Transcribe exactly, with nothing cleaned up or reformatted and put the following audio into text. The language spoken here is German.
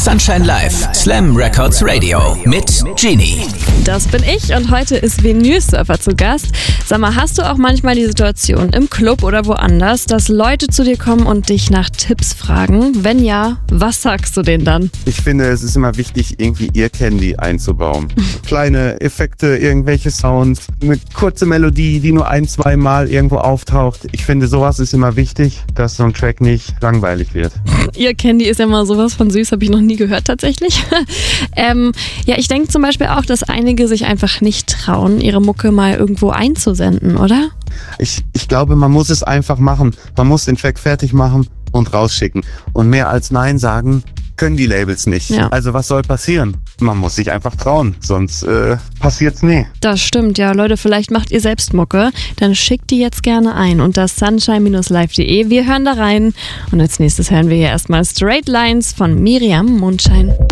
Sunshine Live, Slam Records Radio mit Genie. Das bin ich und heute ist Vinylsurfer zu Gast. Sag mal, hast du auch manchmal die Situation im Club oder woanders, dass Leute zu dir kommen und dich nach Tipps fragen? Wenn ja, was sagst du denen dann? Ich finde, es ist immer wichtig, irgendwie Ear-Candy einzubauen. Kleine Effekte, irgendwelche Sounds, eine kurze Melodie, die nur ein, zwei Mal irgendwo auftaucht. Ich finde, sowas ist immer wichtig, dass so ein Track nicht langweilig wird. Ihr Candy ist ja mal sowas von süß, habe ich noch nie gehört tatsächlich. ähm, ja, ich denke zum Beispiel auch, dass einige sich einfach nicht trauen, ihre Mucke mal irgendwo einzusenden, oder? Ich, ich glaube, man muss es einfach machen. Man muss den Track fertig machen und rausschicken. Und mehr als Nein sagen können die Labels nicht. Ja. Also was soll passieren? Man muss sich einfach trauen, sonst äh, passiert's nie. Das stimmt, ja. Leute, vielleicht macht ihr selbst Mucke, dann schickt die jetzt gerne ein unter sunshine Bindestrich live Punkt de. Wir hören da rein und als nächstes hören wir hier erstmal Straight Lines von Miriam Mondschein.